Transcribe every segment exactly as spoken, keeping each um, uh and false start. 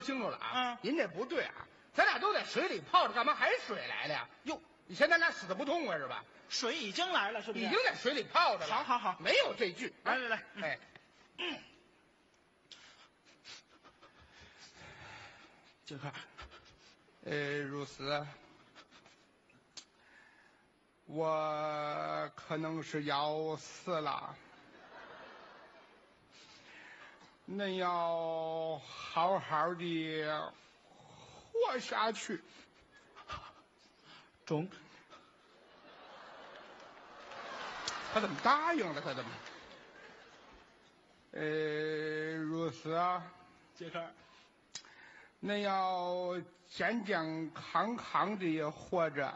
清楚了啊！ 嗯您这不对啊，咱俩都在水里泡着，干嘛还水来了呀？哟，你嫌咱俩死的不痛快是吧？ 水已经来了，是不是？ 已经在水里泡着了。 好好好， 没有这句。 来来来， 哎， 嗯，杰克， 呃，如斯，我可能是要死了。恁要好好的活下去。 中， 他怎么答应了？他怎么？呃，如此啊， 杰克， 恁要健健康康的活着。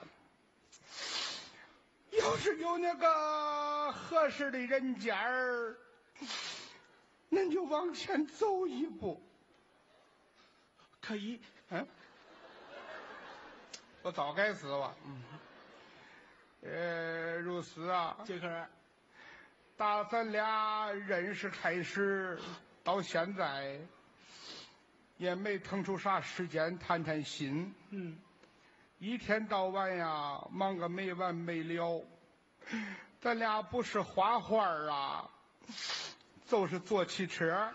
要是有那个合适的人家儿，恁就往前走一步。 可以。 嗯，我早该死了。嗯，呃，如此啊， 杰克， 打咱俩认识开始到现在，也没腾出啥时间谈谈心。 嗯， 一天到晚呀，忙个没完没了。咱俩不是画画啊，就是坐汽车。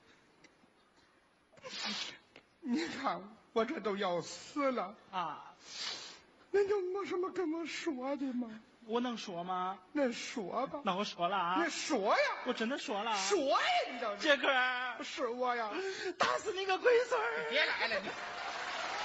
你看我这都要死了啊！ 恁有没什么跟我说的吗？ 我能说吗？ 恁说吧。 那我说了啊！ 你说呀！ 我真的说了。 说呀！你倒是杰克， 是我呀！ 打死你个龟孙儿！ 别来了你。